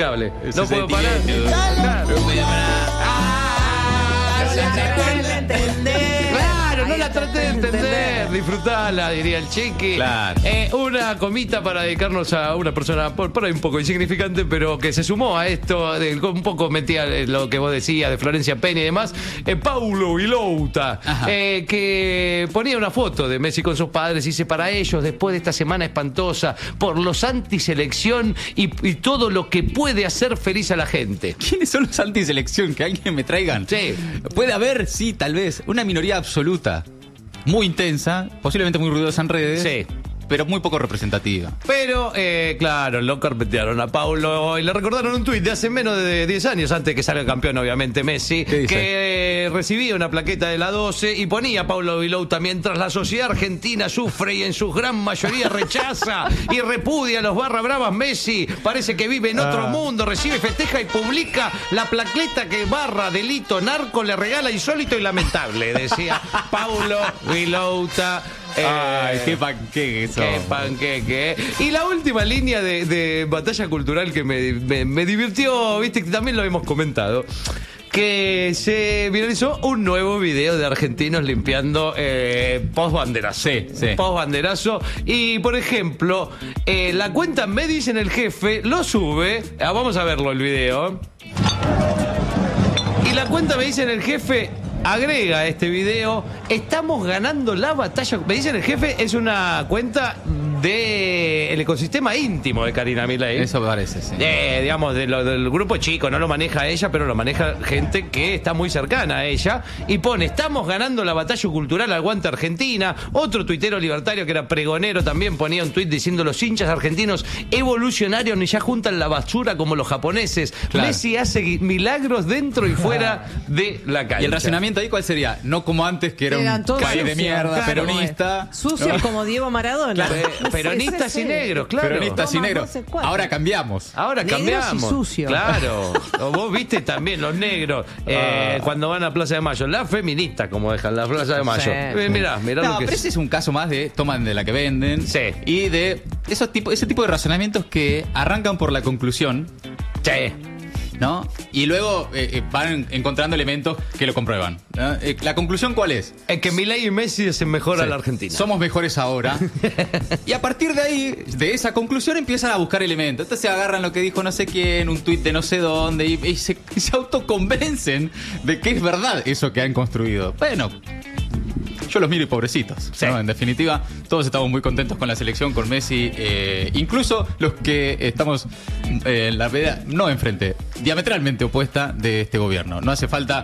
impecable. Ese No puedo parar. sentimiento. Claro. No puedo parar. Claro, no la traté de entender. Disfrutala, diría el Cheque. Claro. Una comita para dedicarnos a una persona por ahí un poco insignificante, pero que se sumó a esto, un poco metía lo que vos decías de Florencia Peña y demás. Paulo Vilouta, que ponía una foto de Messi con sus padres y dice: para ellos, después de esta semana espantosa, por los antiselección y todo lo que puede hacer feliz a la gente. ¿Quiénes son los antiselección? Que alguien me traigan. Sí. Puede haber, sí, tal vez, una minoría absoluta, muy intensa, posiblemente muy ruidosa en redes, Sí. pero muy poco representativa. Pero, claro, lo carpetearon a Paulo y le recordaron un tuit de hace menos de 10 años, antes que salga campeón, obviamente, Messi, ¿Qué dice? que recibía una plaqueta de la 12 y ponía a Paulo Vilouta: mientras la sociedad argentina sufre y en su gran mayoría rechaza y repudia a los barra bravas, Messi parece que vive en otro mundo, recibe, festeja y publica la plaqueta que barra delito narco le regala insólito y lamentable, decía Paulo Vilouta. Ay, qué panqueque eso. Qué panqueque. Y la última línea de batalla cultural que me divirtió, viste, que también lo hemos comentado, que se viralizó un nuevo video de argentinos limpiando post-banderazo. Sí. Post-banderazo. Y, por ejemplo, la cuenta Me Dicen el Jefe lo sube. Vamos a verlo el video. Y la cuenta Me Dicen el Jefe agrega a este video: estamos ganando la batalla. Me Dicen el Jefe es una cuenta del ecosistema íntimo de Karina Milei. Eso me parece, sí. Digamos, del grupo chico, no lo maneja ella, pero lo maneja gente que está muy cercana a ella. Y pone: estamos ganando la batalla cultural, aguante Argentina. Otro tuitero libertario que era pregonero también ponía un tuit diciendo: los hinchas argentinos evolucionarios ni ya juntan la basura como los japoneses. Claro. Messi hace milagros dentro y fuera de la cancha. ¿Y el racionamiento ahí cuál sería? No como antes, que era Eran un todos país de sucios, mierda, claro, peronista. Sucios como Diego Maradona. Peronistas y negros, claro. Peronistas y Toma, negros. 12, 4. Ahora cambiamos. Ahora Negros cambiamos. y sucios. Claro. O vos viste también los negros cuando van a Plaza de Mayo. Las feministas, como dejan la Plaza de Mayo. Sí. Mirá No, lo que pero ese es un caso más de toman de la que venden. Sí. Y de ese tipo de razonamientos que arrancan por la conclusión, Che. ¿no? Y luego van encontrando elementos que lo comprueban, ¿no? ¿La conclusión cuál es? Es que Milei y Messi hacen mejor a Sí. la Argentina. Somos mejores ahora. Y a partir de ahí, de esa conclusión, empiezan a buscar elementos. Entonces agarran lo que dijo no sé quién, un tuit de no sé dónde, y se autoconvencen de que es verdad eso que han construido. Bueno, yo los miro y pobrecitos, Sí. ¿no? En definitiva, todos estamos muy contentos con la selección, con Messi, incluso los que estamos en la vereda, no enfrente, diametralmente opuesta de este gobierno. No hace falta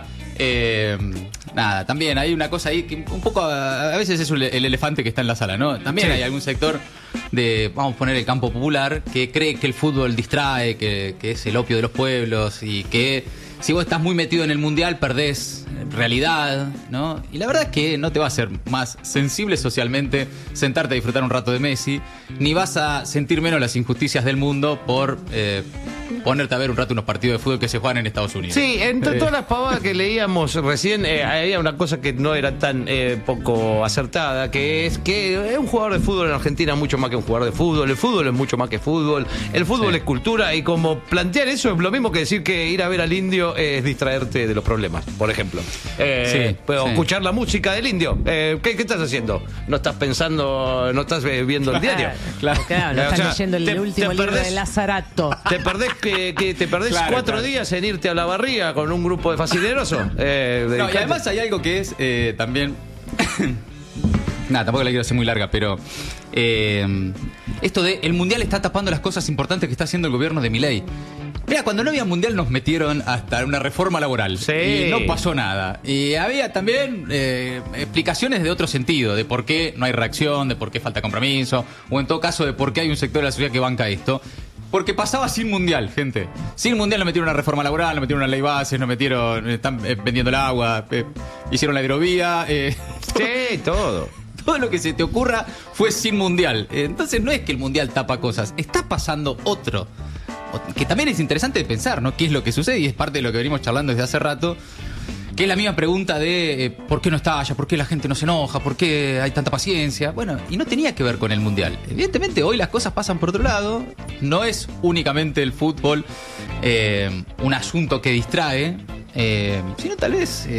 nada. También hay una cosa ahí que un poco a veces es el elefante que está en la sala, ¿no? También Sí. hay algún sector de, vamos a poner el campo popular, que cree que el fútbol distrae, que es el opio de los pueblos y que si vos estás muy metido en el mundial perdés realidad, ¿no? Y la verdad es que no te va a hacer más sensible socialmente sentarte a disfrutar un rato de Messi, ni vas a sentir menos las injusticias del mundo por ponerte a ver un rato unos partidos de fútbol que se juegan en Estados Unidos. Sí, entre todas las pavadas que leíamos recién, había una cosa que no era tan poco acertada, que es que un jugador de fútbol en Argentina es mucho más que un jugador de fútbol. El fútbol es mucho más que fútbol. El fútbol Sí. es cultura, y como plantear eso es lo mismo que decir que ir a ver al Indio es distraerte de los problemas, por ejemplo. Sí, Pero sí. escuchar la música del Indio. ¿Qué estás haciendo? ¿No estás pensando, no estás viendo el diario? Claro. Claro, no O están sea, leyendo el te último libro perdés- de Lazarato. ¿Te perdés te perdés Claro, 4 claro. días en irte a la barriga con un grupo de facinerosos? No, y además hay algo que es también... Nada, tampoco la quiero hacer muy larga, pero... esto de el Mundial está tapando las cosas importantes que está haciendo el gobierno de Milei. Mira, cuando no había Mundial nos metieron hasta una reforma laboral. Sí. Y no pasó nada. Y había también explicaciones de otro sentido, de por qué no hay reacción, de por qué falta compromiso, o en todo caso de por qué hay un sector de la sociedad que banca esto. Porque pasaba sin Mundial, gente. Sin Mundial no metieron una reforma laboral, no metieron una ley bases, no metieron... Están vendiendo el agua, hicieron la hidrovía... Sí, todo. Todo lo que se te ocurra fue sin Mundial. Entonces no es que el Mundial tapa cosas, está pasando otro. Que también es interesante de pensar, ¿no? ¿Qué es lo que sucede? Y es parte de lo que venimos charlando desde hace rato. Que es la misma pregunta de ¿por qué no estalla? ¿Por qué la gente no se enoja? ¿Por qué hay tanta paciencia? Bueno, y no tenía que ver con el Mundial. Evidentemente hoy las cosas pasan por otro lado. No es únicamente el fútbol un asunto que distrae, sino tal vez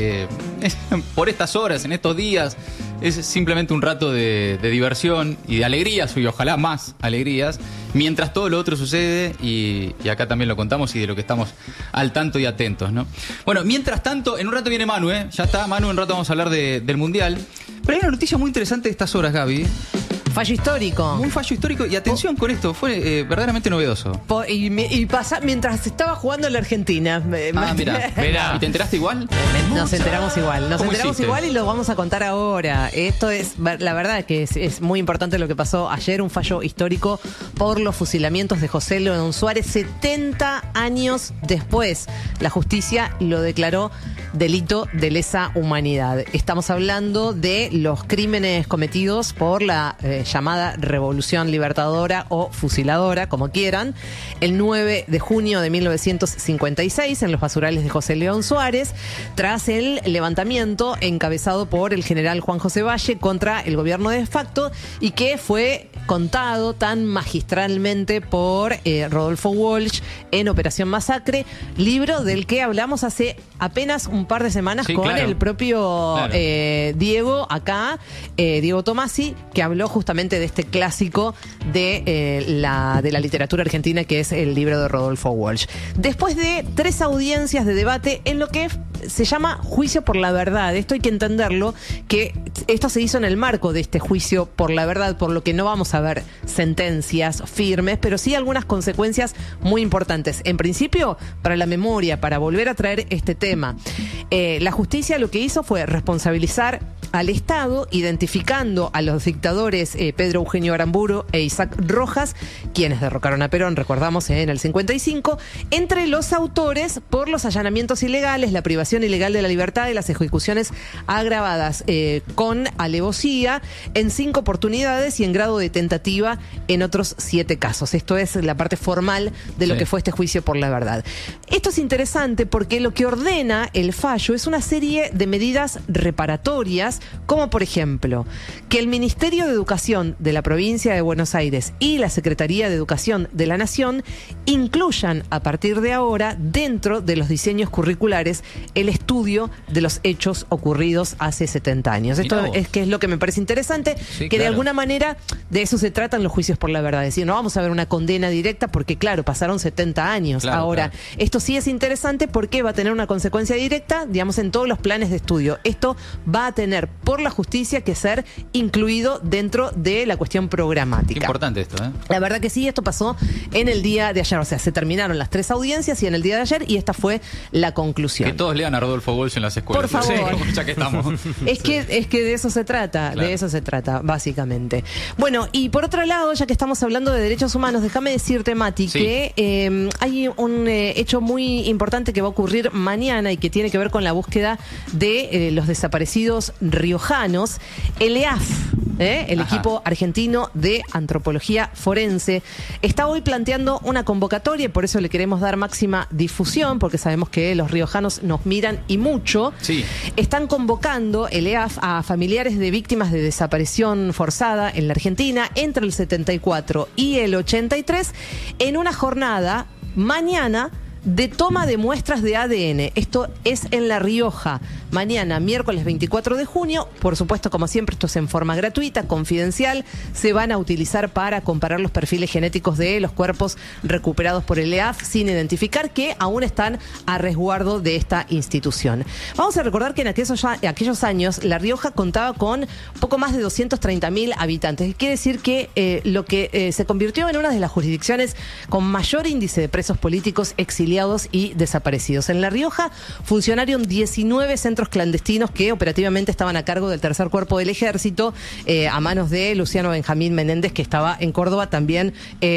por estas horas, en estos días, es simplemente un rato de diversión y de alegrías, y ojalá más alegrías, mientras todo lo otro sucede, y acá también lo contamos y de lo que estamos al tanto y atentos, ¿no? Bueno, mientras tanto, en un rato viene Manu, ya está Manu, en un rato vamos a hablar del Mundial, pero hay una noticia muy interesante de estas horas, Gaby. Fallo histórico. Un fallo histórico, y atención con esto, fue verdaderamente novedoso. Y pasa mientras estaba jugando la Argentina. Mirá. ¿Y te enteraste igual? Nos enteramos igual. Nos enteramos hiciste? igual y lo vamos a contar ahora. Esto es, la verdad que es muy importante lo que pasó ayer, un fallo histórico por los fusilamientos de José León Suárez 70 años después. La justicia lo declaró delito de lesa humanidad. Estamos hablando de los crímenes cometidos por la llamada Revolución Libertadora o Fusiladora, como quieran, el 9 de junio de 1956 en los basurales de José León Suárez, tras el levantamiento encabezado por el general Juan José Valle contra el gobierno de facto, y que fue contado tan magistralmente por Rodolfo Walsh en Operación Masacre, libro del que hablamos hace apenas un par de semanas con el propio Diego acá, Diego Tomasi, que habló justamente de este clásico de la literatura argentina, que es el libro de Rodolfo Walsh. Después de 3 audiencias de debate en lo que se llama juicio por la verdad, esto hay que entenderlo, que esto se hizo en el marco de este juicio por la verdad, por lo que no vamos a ver sentencias firmes, pero sí algunas consecuencias muy importantes. En principio, para la memoria, para volver a traer este tema, la justicia lo que hizo fue responsabilizar al Estado, identificando a los dictadores Pedro Eugenio Aramburu e Isaac Rojas, quienes derrocaron a Perón, recordamos, en el 55, entre los autores por los allanamientos ilegales, la privación ilegal de la libertad y las ejecuciones agravadas con alevosía en 5 oportunidades y en grado de tentativa en otros 7 casos. Esto es la parte formal de lo que fue este juicio por la verdad. Esto es interesante porque lo que ordena el fallo es una serie de medidas reparatorias, como por ejemplo, que el Ministerio de Educación de la provincia de Buenos Aires y la Secretaría de Educación de la Nación incluyan a partir de ahora dentro de los diseños curriculares el estudio de los hechos ocurridos hace 70 años. Esto es lo que me parece interesante, que de alguna manera de eso se tratan los juicios por la verdad. Es decir, no vamos a ver una condena directa porque, claro, pasaron 70 años. Ahora, esto sí es interesante porque va a tener una consecuencia directa, digamos, en todos los planes de estudio. Esto va a tener por la justicia que ser incluido dentro de la cuestión programática. Qué importante esto, ¿eh? La verdad que sí, esto pasó en el día de ayer. O sea, se terminaron las 3 audiencias y en el día de ayer, y esta fue la conclusión. Que todos lean a Rodolfo Walsh en las escuelas. Por favor. Sí, ya que estamos. Es que de eso se trata, de eso se trata, básicamente. Bueno, y por otro lado, ya que estamos hablando de derechos humanos, déjame decirte, Mati, que hay un hecho muy importante que va a ocurrir mañana y que tiene que ver con la búsqueda de los desaparecidos riojanos. El EAF, el equipo argentino de antropología forense, está hoy planteando una convocatoria, y por eso le queremos dar máxima difusión, porque sabemos que los riojanos nos miran y mucho. Están convocando el EAF a familiares de víctimas de desaparición forzada en la Argentina entre el 74 y el 83 en una jornada mañana de toma de muestras de ADN. Esto es en La Rioja. Mañana, miércoles 24 de junio, por supuesto, como siempre, esto es en forma gratuita, confidencial. Se van a utilizar para comparar los perfiles genéticos de los cuerpos recuperados por el EAF sin identificar, que aún están a resguardo de esta institución. Vamos a recordar que en aquellos años La Rioja contaba con poco más de 230.000 habitantes. Quiere decir que lo que se convirtió en una de las jurisdicciones con mayor índice de presos políticos exiliados y desaparecidos. En La Rioja funcionaron 19 centros clandestinos que operativamente estaban a cargo del tercer cuerpo del ejército, a manos de Luciano Benjamín Menéndez, que estaba en Córdoba también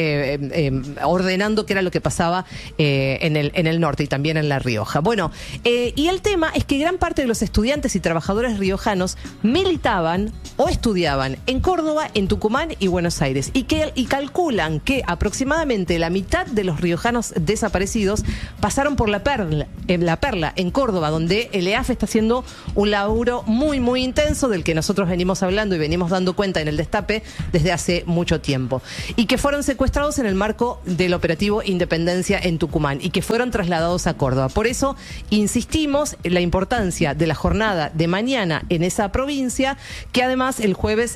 ordenando qué era lo que pasaba en el norte y también en La Rioja. Bueno, y el tema es que gran parte de los estudiantes y trabajadores riojanos militaban o estudiaban en Córdoba, en Tucumán y Buenos Aires, y calculan que aproximadamente la mitad de los riojanos desaparecidos argentinos pasaron por La Perla, en Córdoba, donde el EAF está haciendo un laburo muy, muy intenso del que nosotros venimos hablando y venimos dando cuenta en el Destape desde hace mucho tiempo. Y que fueron secuestrados en el marco del operativo Independencia en Tucumán y que fueron trasladados a Córdoba. Por eso insistimos en la importancia de la jornada de mañana en esa provincia, que además el jueves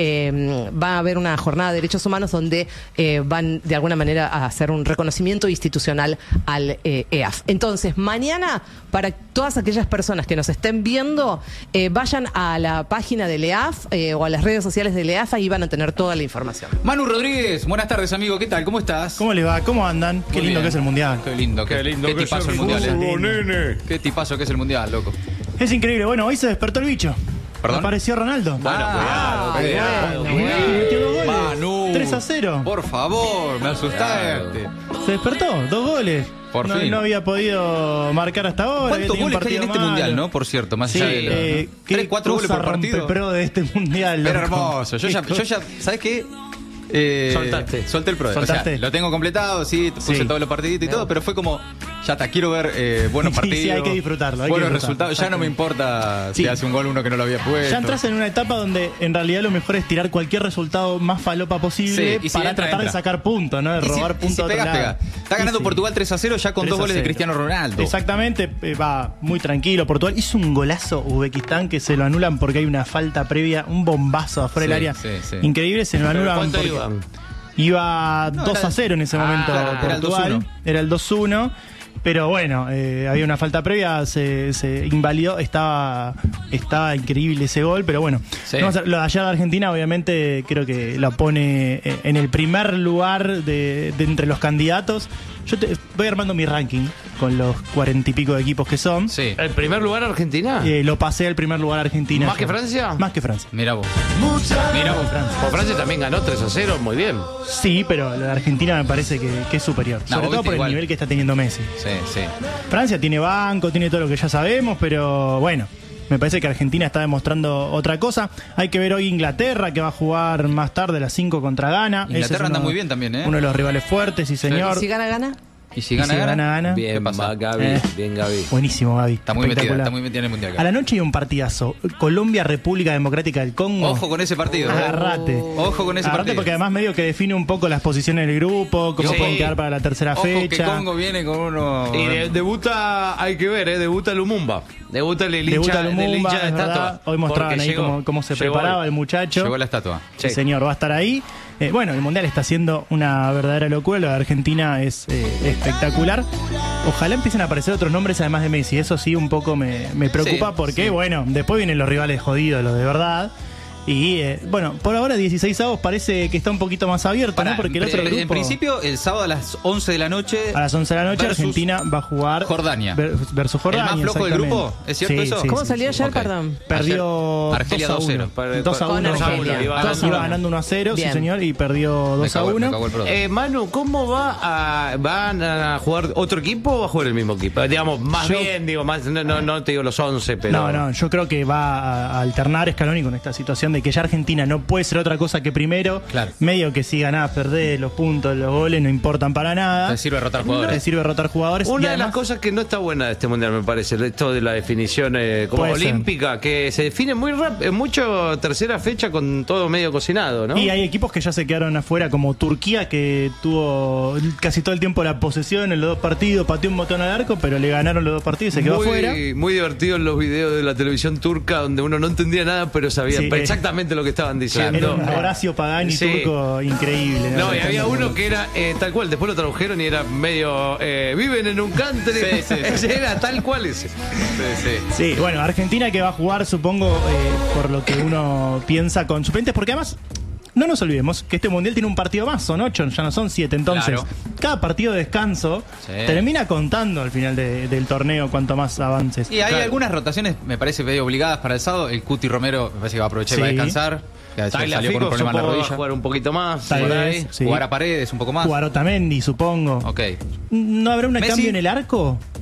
va a haber una jornada de derechos humanos donde van de alguna manera a hacer un reconocimiento institucional al EAF. Entonces, mañana, para todas aquellas personas que nos estén viendo, vayan a la página del EAF o a las redes sociales del EAF, y van a tener toda la información. Manu Rodríguez, buenas tardes, amigo. ¿Qué tal? ¿Cómo estás? ¿Cómo les va? ¿Cómo andan? Qué lindo que es el Mundial. Qué lindo Qué lindo qué que tipazo es el Mundial. fútbol, nene. Qué tipazo que es el Mundial, loco. Es increíble. Bueno, hoy se despertó el bicho. ¿Perdón? Apareció Ronaldo. Bueno, cuidado. Metió 2 goles. Manu. 3-0. Por favor, me asustaste. Se despertó, 2 goles. Por fin. No había podido marcar hasta ahora. ¿Cuántos goles hay en este Mundial, no? Por cierto, más Sí, allá de 3, 4 goles por partido. Pro de este Mundial. Era loco. hermoso. Yo ya, ¿sabes qué? Soltaste. Solté el pro. Soltaste. O sea, lo tengo completado, sí, puse Sí. todos los partiditos y todo, pero fue como, ya está, quiero ver buenos Sí, sí, partidos. hay que disfrutarlo, hay que buenos disfrutarlo. resultados. Ya no me importa Sí. si hace un gol uno que no lo había puesto. Ya entras en una etapa donde en realidad lo mejor es tirar cualquier resultado más falopa posible Sí, y si para entra, tratar entra. de sacar puntos, ¿no? De robar puntos si a otro pegas, lado. pega. Está ganando Sí, sí. Portugal 3-0 ya con 2 goles de 3-0. Cristiano Ronaldo. Exactamente, va muy tranquilo. Portugal hizo un golazo Uzbekistán que se lo anulan porque hay una falta previa, un bombazo afuera del Sí, área. sí, sí. Increíble, se lo anulan. ¿Cuánto porque iban? Iba No, 2-0 en ese momento era el Portugal. 2-1. Era el 2-1. Pero bueno, había una falta previa, se invalidó, estaba increíble ese gol, pero bueno. Sí. Lo de ayer de Argentina obviamente creo que lo pone en el primer lugar de entre los candidatos. Yo voy armando mi ranking con los 40 y pico de equipos que son. Sí. ¿El primer lugar Argentina? Lo pasé al primer lugar a Argentina. ¿Más que Francia? Más que Francia. Mira vos. Mira vos. Pues Francia también ganó 3-0, muy bien. Sí, pero la de Argentina me parece que es superior. No, Sobre vos todo viste por igual. el nivel que está teniendo Messi. Sí, sí. Francia tiene banco, tiene todo lo que ya sabemos, pero bueno, me parece que Argentina está demostrando otra cosa. Hay que ver hoy Inglaterra, que va a jugar más tarde a las 5 contra Ghana. Ese Inglaterra es anda muy bien también, ¿eh? Uno de los rivales fuertes, sí señor. ¿Y si gana? Y si Y gana, si gana. ¿Qué Bien, pasa? va Gaby, bien Gaby. Buenísimo, Gaby. Está muy metida Espectacular. en el Mundial. A la noche hay un partidazo. Colombia, República Democrática del Congo. Ojo con ese partido. Agarrate. Ojo con ese Agarrate partido. porque además medio que define un poco las posiciones del grupo, cómo Sí. pueden quedar para la tercera Ojo que fecha. Congo viene con uno. Y debuta, hay que ver, debuta Lumumba. Debuta el Debuta hincha, Lumumba, del hincha de es verdad. estatua. Hoy mostraban Porque ahí llegó. cómo se Llegó preparaba hoy. el muchacho. Llegó la estatua. Sí, Sí. señor, va a estar ahí. Bueno, el Mundial está siendo una verdadera locura. Lo de Argentina es espectacular. Ojalá empiecen a aparecer otros nombres además de Messi. Eso sí, un poco me preocupa Sí, porque, sí. bueno, después vienen los rivales jodidos, los de verdad. Y bueno, por ahora 16 avos parece que está un poquito más abierto, Pará, ¿no? Porque el otro en grupo, principio, el sábado a las 11 de la noche. a las 11 de la noche versus Argentina va a jugar Jordania. Versus Jordania. ¿El más flojo del exactamente. grupo? ¿Es cierto Sí, eso? sí, ¿Cómo sí, salió sí. ayer, Ok. perdón? Perdió Argelia 2-1. 2-0. 2-1 Con Argelia. Argelia. Iba ganando 1-0, sí Bien. señor, y perdió Me cagó 2-1. el pro. Manu, ¿cómo van a jugar otro equipo o va a jugar el mismo equipo? Digamos, más Yo- bien, digo, más, no te digo los 11, pero... No, yo creo que va a alternar Scaloni con esta situación de que ya Argentina no puede ser otra cosa que primero. Claro. Medio que si ganás, perdés, los puntos, los goles no importan para nada. Te sirve rotar Te jugadores. sirve rotar jugadores. Una y de además- las cosas que no está buena de este mundial, me parece, esto de la definición como Puede ser. olímpica, que se define muy rápido, mucho tercera fecha con todo medio cocinado, ¿no? Y hay equipos que ya se quedaron afuera, como Turquía, que tuvo casi todo el tiempo la posesión en los dos partidos, pateó un botón al arco, pero le ganaron los dos partidos y se quedó muy, afuera. muy divertido en los videos de la televisión turca, donde uno no entendía nada, pero sabía Sí, exactamente lo que estaban diciendo. Era un Horacio Pagani Sí. turco increíble. No, y había uno que era tal cual, después lo tradujeron y era medio viven en un country. Sí, sí. Ese era tal cual ese. Sí, sí. Sí, bueno, Argentina que va a jugar, supongo, por lo que uno piensa con suplentes, porque además, no nos olvidemos que este mundial tiene un partido más, son 8, ya no son 7. Entonces, Claro. cada partido de descanso Sí. termina contando al final del torneo cuanto más avances. Y hay Claro. algunas rotaciones, me parece, medio obligadas para el sábado. El Cuti Romero me parece que va a aprovechar y va a Sí. descansar. Que ayer Tagliafico, salió con un problema en la supongo, va a rodilla. jugar un poquito más. Tal por vez, ahí. sí. Jugar a Paredes un poco más. Jugar Otamendi, supongo. Ok. ¿No habrá un Messi. cambio en el arco?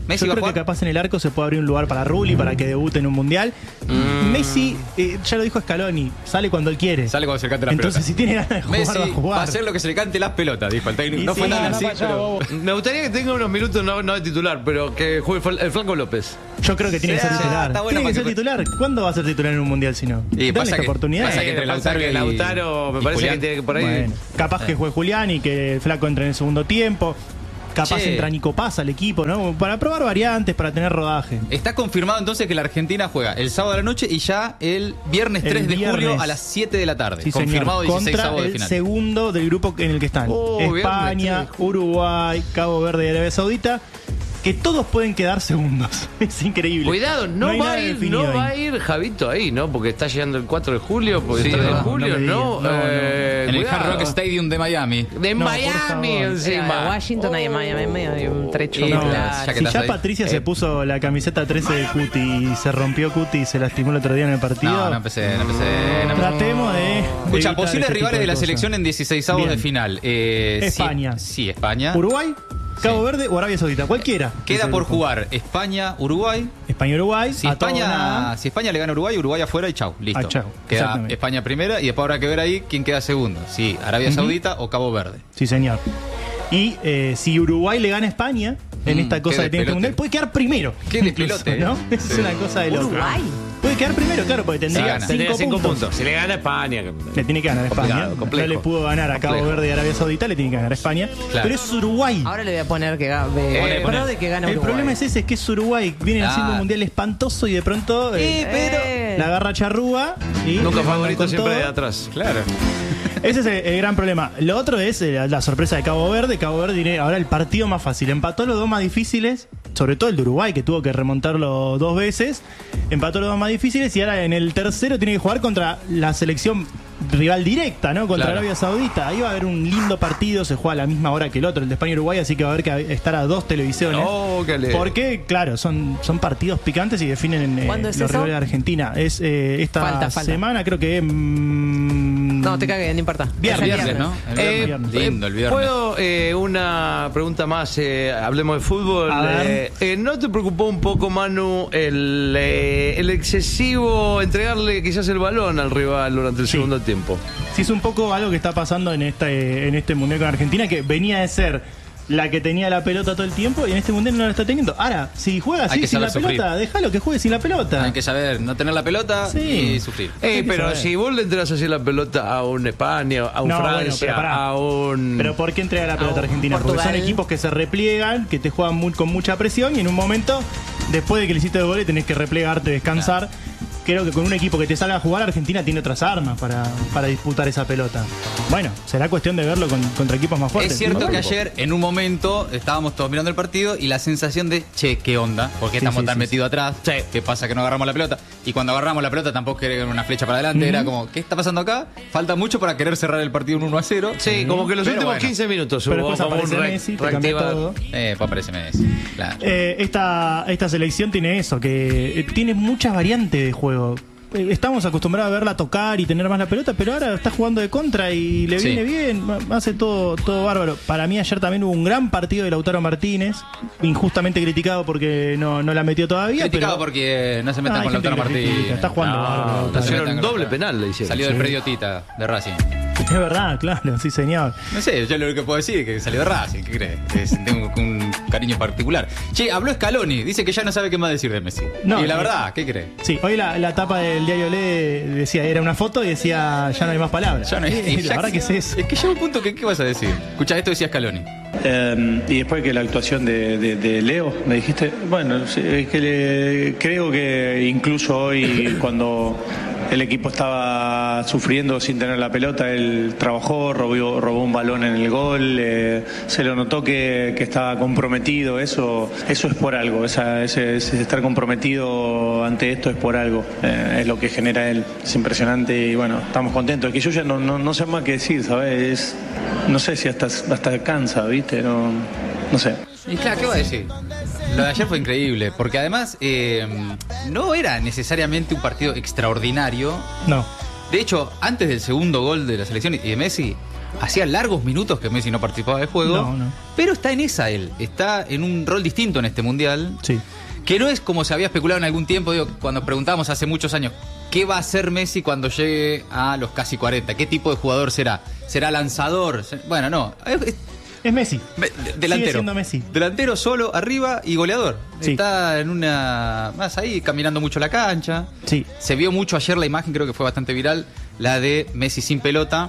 Messi Yo va a creo que jugar. capaz en el arco se puede abrir un lugar para Rulli para que debute en un mundial. Messi, ya lo dijo Scaloni, sale cuando él quiere. Sale cuando se le cante la Entonces, pelota. si tiene ganas de jugar, Messi va a jugar. va a hacer lo que se le cante las pelotas, dijo el técnico. Y No sí, fue tan no, así, pero... Me gustaría que tenga unos minutos, no de titular, pero que juegue el Flaco López. Yo creo que tiene que ser Sí, titular. está bueno Tiene que para ser que- titular. ¿Cuándo va a ser titular en un mundial si no? Y Dale pasa esta que- oportunidad. pasa que entre Pasa que Lautaro me y parece Julián. que tiene que por ahí. Bueno, capaz que juegue Julián y que el Flaco entre en el segundo tiempo. Capaz Che. entra Nico Paz al equipo, ¿no? Para probar variantes, para tener rodaje. Está confirmado entonces que la Argentina juega el sábado a la noche y ya el viernes El 3 de viernes. julio a las 7 de la tarde. Sí, Confirmado señor. 16 Contra avos de el final. segundo del grupo en el que están. España, viernes, Uruguay, Cabo Verde y Arabia Saudita. Que todos pueden quedar segundos. Es increíble. Cuidado, no, hay va, nada a ir, definido no ahí. va a ir Javito ahí, ¿no? Porque está llegando el 4 de julio, porque Sí, el 3 de no, julio, no me ¿no? digas. No, no. En el Hard cuidado. Rock Stadium de Miami. De No, por Miami favor. encima. De Washington hay en Miami, hay un trecho. No, muy ya largo. que Si estás ya ahí. Patricia se puso la camiseta 13 de Cuti y se rompió Cuti y se lastimó el otro día en el partido. No empecé. Tratemos de. Escucha, evitar posibles este tipo rivales de la cosas. selección en 16avos Bien. de final. España. Sí, España. Uruguay, Cabo Verde o Arabia Saudita, cualquiera. Queda Ese por grupo. jugar España, Uruguay. España, Uruguay. Si a todo o nada. España le gana a Uruguay, Uruguay afuera y chau, listo. Ah, chau, Queda exactamente. España primera y después habrá que ver ahí quién queda segundo. Si Arabia Saudita o Cabo Verde. Sí, señor. Y si Uruguay le gana a España en esta qué cosa que tiene este despelote. mundial, puede quedar primero. Qué Incluso, despelote, ¿no? ¿eh? Es una cosa de loco. Uruguay. Puede quedar primero, claro, porque tendría gana. 5 puntos. Si le gana a España. Le tiene que ganar a España. Complicado, complejo. No le pudo ganar a Cabo Complejo. Verde y Arabia Saudita, le tiene que ganar a España. Claro. Pero es Uruguay. Ahora le voy a poner que gana. Pone. De que gana El Uruguay. problema es ese, es que es Uruguay. Vienen haciendo un mundial espantoso y de pronto la agarra charrúa y Nunca le mandan favorito, con siempre todo. de atrás. Claro. Ese es el gran problema. Lo otro es la sorpresa de Cabo Verde. Cabo Verde tiene ahora el partido más fácil. Empató los dos más difíciles, sobre todo el de Uruguay, que tuvo que remontarlo 2 veces. Empató los dos más difíciles y ahora en el tercero tiene que jugar contra la selección rival directa, ¿no? Contra Claro. Arabia Saudita. Ahí va a haber un lindo partido. Se juega a la misma hora que el otro, el de España y Uruguay, así que va a haber que estar a 2 televisiones. Oh, qué alegre. Porque, claro, son partidos picantes y definen ¿Cuándo es los eso? rivales de Argentina. Es esta Falta. semana, creo que. No, te cagué, no importa. Viernes. Es el Viernes, ¿no? El viernes. Lindo el viernes. ¿Puedo una pregunta más? Hablemos de fútbol. A ver. ¿No te preocupó un poco, Manu, el excesivo entregarle quizás el balón al rival durante el Sí. segundo tiempo? Sí, es un poco algo que está pasando en este mundial con Argentina, que venía de ser la que tenía la pelota todo el tiempo y en este mundial no la está teniendo. Ahora, si juega Hay así que sin la saber sufrir. pelota, déjalo que juegue sin la pelota. Hay que saber no tener la pelota Sí. y sufrir. Hay que Pero saber. si vos le entras así la pelota a un España, a un No, bueno, Francia, pero pará. a un... Pero ¿por qué entrega la pelota Ah, Argentina? Porque Portugal. son equipos que se repliegan, que te juegan con mucha presión y en un momento, después de que le hiciste el gol, tenés que replegarte, descansar. Creo que con un equipo que te salga a jugar, Argentina tiene otras armas para disputar esa pelota. Bueno, será cuestión de verlo contra equipos más fuertes. Es cierto No, que no. ayer, en un momento, estábamos todos mirando el partido y la sensación de, che, ¿qué onda? ¿Por qué Sí, estamos sí, tan sí, metidos atrás? Sí. ¿Qué pasa que no agarramos la pelota? Y cuando agarramos la pelota tampoco era una flecha para adelante, era como, ¿qué está pasando acá? Falta mucho para querer cerrar el partido un 1-0. Sí, como que los Pero últimos bueno. 15 minutos Pero hubo después como un aparece Messi, te cambia reactivado. todo. Pues aparece Messi. Claro. Esta selección tiene eso, que tiene muchas variantes de juego. Estamos acostumbrados a verla tocar y tener más la pelota, pero ahora está jugando de contra y le Sí. viene bien, hace todo bárbaro. Para mí ayer también hubo un gran partido de Lautaro Martínez, injustamente criticado porque no la metió todavía. Criticado pero porque no se metan hay con gente Lautaro que le critica, Martínez. está jugando bárbaro, Lautaro. se Hicieron metan un con doble Lautaro. penal, le hicieron. Salió del Sí. predio Tita de Racing. Es verdad, claro, sí señor. No sé, yo lo único que puedo decir es que salió de Racing, ¿qué crees? Tengo un cariño particular. Che, habló Scaloni, dice que ya no sabe qué más decir de Messi. No, y la verdad, ¿qué cree? Sí, hoy la tapa del diario Le decía, era una foto y decía, ya no hay más palabras. Ya no hay- La verdad que es eso. Es que llega un punto que, ¿qué vas a decir? Escucha, esto decía Scaloni. Y después que la actuación de Leo, me dijiste, bueno, sí, es que creo que incluso hoy cuando el equipo estaba sufriendo sin tener la pelota, él trabajó, robó un balón en el gol, se lo notó que estaba comprometido, eso es por algo, ese estar comprometido ante esto es por algo, es lo que genera él, es impresionante y bueno, estamos contentos, es que yo ya no sé más qué decir, ¿sabes? No sé si hasta cansa, ¿viste? No sé. Y claro, ¿qué va a decir? Lo de ayer fue increíble, porque además no era necesariamente un partido extraordinario. No. De hecho, antes del segundo gol de la selección y de Messi, hacía largos minutos que Messi no participaba del juego. No. Pero está en esa él. Está en un rol distinto en este mundial. Sí. Que no es como se había especulado en algún tiempo, digo, cuando preguntábamos hace muchos años, ¿qué va a hacer Messi cuando llegue a los casi 40? ¿Qué tipo de jugador será? ¿Será lanzador? Bueno, no. Es Messi. Delantero. Sigue siendo Messi. Delantero solo, arriba y goleador. Sí. Está en una... más ahí, caminando mucho la cancha. Sí. Se vio mucho ayer la imagen, creo que fue bastante viral, la de Messi sin pelota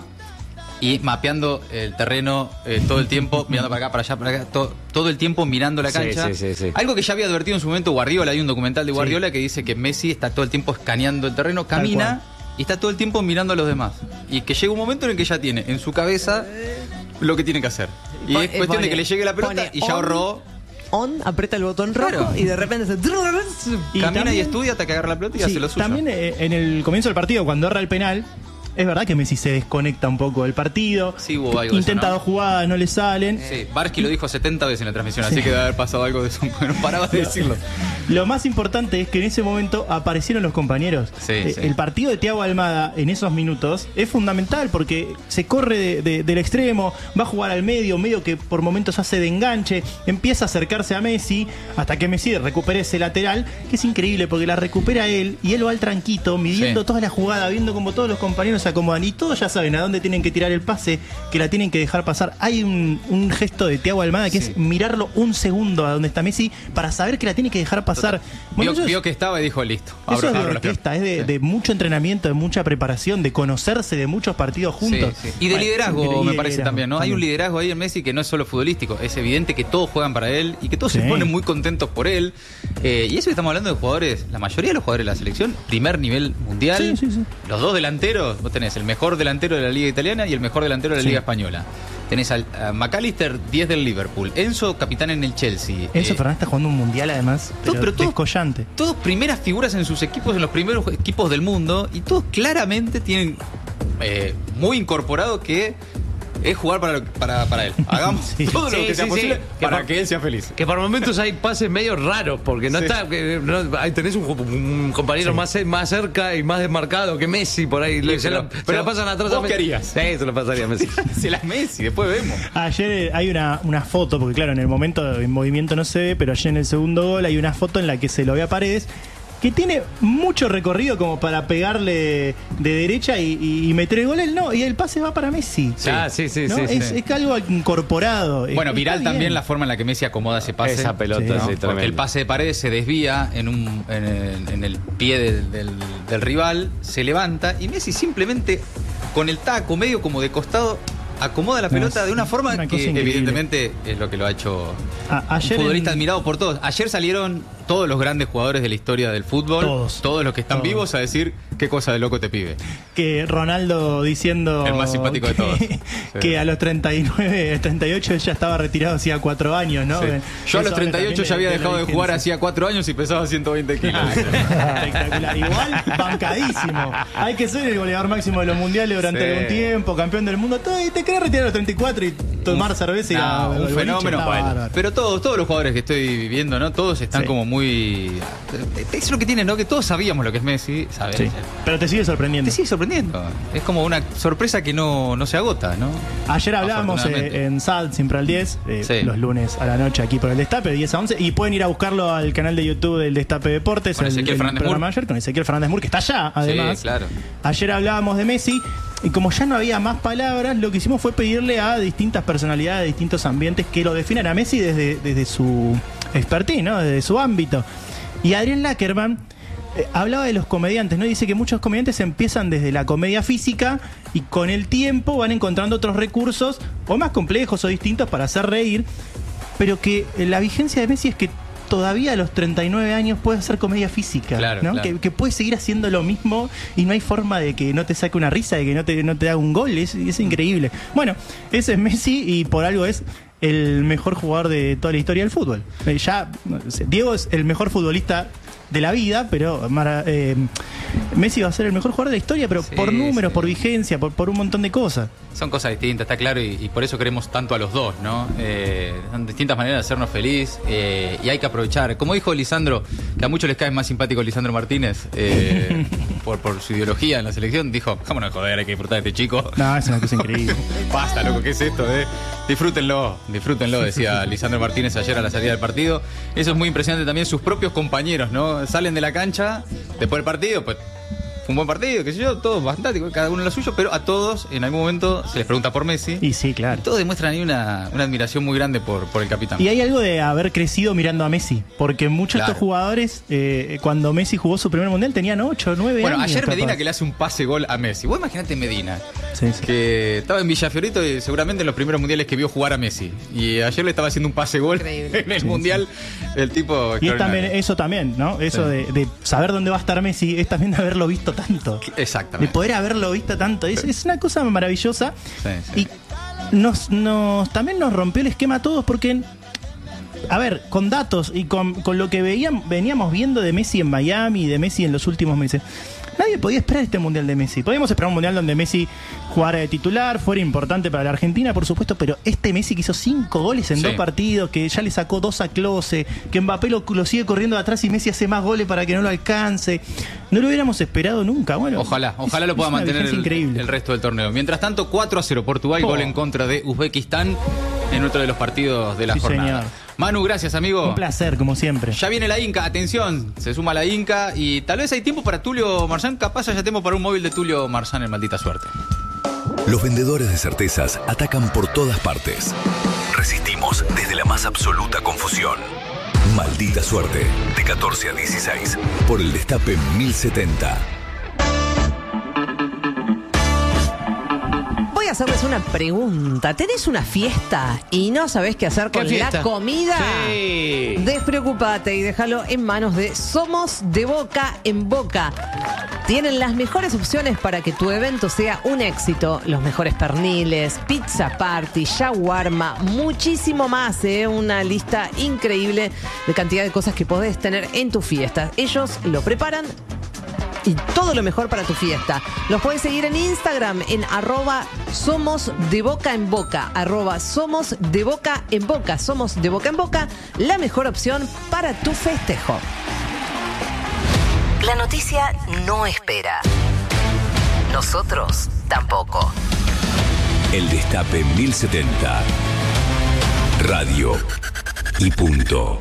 y mapeando el terreno todo el tiempo, mirando para acá, para allá, para acá, todo el tiempo mirando la cancha. Sí. Algo que ya había advertido en su momento Guardiola. Hay un documental de Guardiola que dice que Messi está todo el tiempo escaneando el terreno, camina y está todo el tiempo mirando a los demás. Y que llega un momento en el que ya tiene en su cabeza lo que tiene que hacer. Y es cuestión de que le llegue la pelota y ya ahorró. Aprieta el botón rojo Claro. y de repente se... Y camina también- y estudia hasta que agarra la pelota y hace lo suyo. También en el comienzo del partido, cuando erra el penal, es verdad que Messi se desconecta un poco del partido. Sí, hubo algo de Intenta eso, ¿no? dos jugadas, no le salen. Sí, Barsky lo dijo 70 veces en la transmisión, así que debe haber pasado algo de eso, porque no paraba de decirlo. Lo más importante es que en ese momento aparecieron los compañeros. Sí, sí. El partido de Thiago Almada en esos minutos es fundamental porque se corre del extremo, va a jugar al medio que por momentos hace de enganche, empieza a acercarse a Messi hasta que Messi recupere ese lateral, que es increíble porque la recupera él y él va al tranquito, midiendo Sí. toda la jugada, viendo cómo todos los compañeros se acomodan y todos ya saben a dónde tienen que tirar el pase, que la tienen que dejar pasar. Hay un gesto de Thiago Almada que Sí. es mirarlo un segundo a donde está Messi para saber que la tiene que dejar pasar. Bueno, eso es- Vio que estaba y dijo, listo. eso es de abro las orquesta, piernas. es de mucho entrenamiento, de mucha preparación, de conocerse, de muchos partidos juntos. Sí, sí. Y de Bueno, liderazgo, y me de parece liderazgo también, ¿no? Hay un liderazgo ahí en Messi que no es solo futbolístico. Es evidente que todos juegan para él y que todos Sí. se ponen muy contentos por él. Y eso que estamos hablando de jugadores, la mayoría de los jugadores de la selección, primer nivel mundial. Sí. Los dos delanteros, vos tenés el mejor delantero de la Liga Italiana y el mejor delantero de la Sí. Liga Española. Tenés a McAllister, 10 del Liverpool. Enzo, capitán en el Chelsea. Enzo Fernández está jugando un mundial además, pero todo- descollante. Todos primeras figuras en sus equipos, en los primeros equipos del mundo, y todos claramente tienen muy incorporado que es jugar para él. Hagamos Sí. todo lo Sí, que sea sí, posible sí. para por- que él sea feliz. Que por momentos hay pases medio raros, porque no Sí. está. Ahí tenés un compañero más cerca y más desmarcado que Messi por ahí. Sí, se pero la pasan atrás ¿vos a Messi. qué harías? Sí, se lo pasaría a Messi. Se las Messi, después vemos. Ayer hay una foto, porque claro, en el momento en movimiento no se ve, pero ayer en el segundo gol hay una foto en la que se lo ve a Paredes, que tiene mucho recorrido como para pegarle de derecha y meter el gol. Él no, y el pase va para Messi. Sí. Ah, sí. ¿No? Es algo incorporado. Bueno, Está viral bien. también la forma en la que Messi acomoda ese pase. Esa pelota, Sí, sí, ¿no? tremendo. Porque el pase de Paredes se desvía en el pie del rival, se levanta y Messi simplemente con el taco medio como de costado acomoda la pelota de una forma una que cosa increíble. evidentemente es lo que lo ha hecho Ayer un futbolista en- admirado por todos. Ayer salieron todos los grandes jugadores de la historia del fútbol, Todos. los que están Todos. vivos a decir qué cosa de loco te pibe. que Ronaldo diciendo El más simpático de que, todos. Sí. que a los 39, 38 ya estaba retirado hacía 4 años, ¿no? Sí. Yo a los Eso habla 38 también ya había la dejado de jugar vigencia. hacía 4 años y pesaba 120 kilos. Espectacular. Igual, bancadísimo. Hay que ser el goleador máximo de los mundiales durante Sí. algún tiempo, campeón del mundo, todo, y te querés retirar a los 34 y tomar cerveza y No, al un boliche. fenómeno. Está Bueno, bárbaro. pero todos los jugadores que estoy viendo, ¿no? Todos están Sí. como muy. Es lo que tienen, ¿no? Que todos sabíamos lo que es Messi, ¿sabes? Sí. Pero te sigue sorprendiendo. Te sigue sorprendiendo. Es como una sorpresa que no se agota, ¿no? Ayer hablábamos Afortunadamente. en SAD, siempre al 10, Sí. los lunes a la noche aquí por el Destape, de 10 a 11, y pueden ir a buscarlo al canal de YouTube del Destape Deportes, Con Ezequiel Fernández programa Mur. ayer, con Ezequiel Fernández Mur, que está allá, además. Sí, claro. Ayer hablábamos de Messi, y como ya no había más palabras, lo que hicimos fue pedirle a distintas personalidades, distintos ambientes, que lo definan a Messi desde su expertise, ¿no? Desde su ámbito. Y Adrián Lackerman hablaba de los comediantes, ¿no? Dice que muchos comediantes empiezan desde la comedia física y con el tiempo van encontrando otros recursos o más complejos o distintos para hacer reír, pero que la vigencia de Messi es que todavía a los 39 años puede hacer comedia física, Claro, ¿no? claro. Que puede seguir haciendo lo mismo y no hay forma de que no te saque una risa, de que no te haga un gol, es increíble. Bueno, ese es Messi y por algo es el mejor jugador de toda la historia del fútbol. Ya, no sé, Diego es el mejor futbolista de la vida, pero Messi va a ser el mejor jugador de la historia, pero Sí, por números, sí. por vigencia, por un montón de cosas. Son cosas distintas, está claro, y por eso queremos tanto a los dos, ¿no? Son distintas maneras de hacernos feliz y hay que aprovechar. Como dijo Lisandro, que a muchos les cae más simpático Lisandro Martínez, por su ideología en la selección, dijo, vámonos a joder, hay que disfrutar de este chico. No, es una cosa increíble. Basta, loco, ¿qué es esto? Disfrútenlo, decía Lisandro Martínez ayer a la salida del partido. Eso es muy impresionante también, sus propios compañeros, ¿no? Salen de la cancha, después del partido, pues fue un buen partido, qué sé yo, todos bastante, cada uno lo suyo, pero a todos en algún momento se les pregunta por Messi. Y sí, claro. Y todos demuestran ahí una admiración muy grande por el capitán. Y hay algo de haber crecido mirando a Messi, porque muchos de estos jugadores, cuando Messi jugó su primer mundial, tenían 8 o 9 años. Bueno, ayer capaz. Medina que le hace un pase-gol a Messi. Vos imaginate Medina, Sí. que estaba en Villafiorito y seguramente en los primeros mundiales que vio jugar a Messi. Y ayer le estaba haciendo un pase-gol Increíble. en el mundial, el tipo Y es extraordinario. también, eso también, ¿no? Eso Sí. de saber dónde va a estar Messi, es también de haberlo visto tanto. De Exactamente. poder haberlo visto tanto. Es una cosa maravillosa. Sí, sí. Y también nos rompió el esquema a todos porque, a ver, con datos y con lo que veníamos viendo de Messi en Miami y de Messi en los últimos meses, nadie podía esperar este mundial de Messi. Podíamos esperar un mundial donde Messi jugara de titular, fuera importante para la Argentina, por supuesto, pero este Messi que hizo 5 goles en Sí. 2 partidos, que ya le sacó 2 a Klose, que Mbappé lo sigue corriendo de atrás y Messi hace más goles para que no lo alcance. No lo hubiéramos esperado nunca. Bueno, Ojalá lo pueda una mantener vigencia increíble. el resto del torneo. Mientras tanto, 4-0 Portugal, Oh. gol en contra de Uzbekistán en otro de los partidos de la Sí, jornada. señor. Manu, gracias, amigo. Un placer, como siempre. Ya viene la Inca, atención, se suma la Inca y tal vez hay tiempo para Tulio Marzán, capaz ya tenemos para un móvil de Tulio Marzán en Maldita Suerte. Los vendedores de certezas atacan por todas partes. Resistimos desde la más absoluta confusión. Maldita Suerte, de 14 a 16, por el Destape 1070. Voy a hacerles una pregunta. ¿Tenés una fiesta y no sabés qué hacer ¿Qué con fiesta? la comida? Sí. Despreocupate y déjalo en manos de Somos de Boca en Boca. Tienen las mejores opciones para que tu evento sea un éxito. Los mejores perniles, pizza party, shawarma, muchísimo más. Una lista increíble de cantidad de cosas que podés tener en tu fiesta. Ellos lo preparan y todo lo mejor para tu fiesta. Los puedes seguir en Instagram en @somos de boca en boca, @somos de boca en boca. Somos de boca en boca, la mejor opción para tu festejo. La noticia no espera. Nosotros tampoco. El Destape 1070. Radio y punto.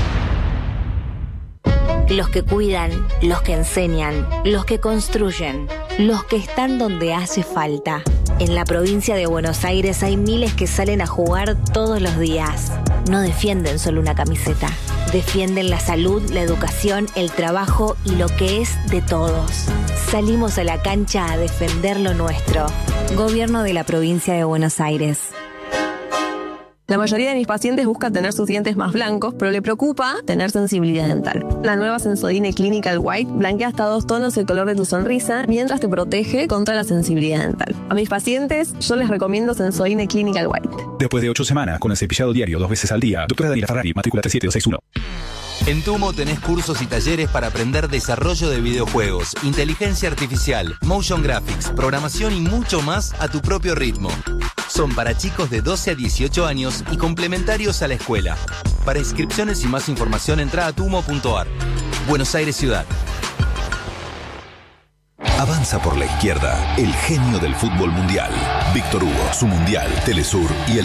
Los que cuidan, los que enseñan, los que construyen, los que están donde hace falta. En la provincia de Buenos Aires hay miles que salen a jugar todos los días. No defienden solo una camiseta. Defienden la salud, la educación, el trabajo y lo que es de todos. Salimos a la cancha a defender lo nuestro. Gobierno de la provincia de Buenos Aires. La mayoría de mis pacientes buscan tener sus dientes más blancos, pero le preocupa tener sensibilidad dental. La nueva Sensodyne Clinical White blanquea hasta 2 tonos el color de tu sonrisa, mientras te protege contra la sensibilidad dental. A mis pacientes, yo les recomiendo Sensodyne Clinical White. Después de 8 semanas con el cepillado diario 2 veces al día, doctora Daniela Ferrari, matrícula 37261. En Tumo tenés cursos y talleres para aprender desarrollo de videojuegos, inteligencia artificial, motion graphics, programación y mucho más a tu propio ritmo. Son para chicos de 12 a 18 años y complementarios a la escuela. Para inscripciones y más información entra a tumo.ar. Buenos Aires Ciudad. Avanza por la izquierda el genio del fútbol mundial. Víctor Hugo, su mundial, Telesur y el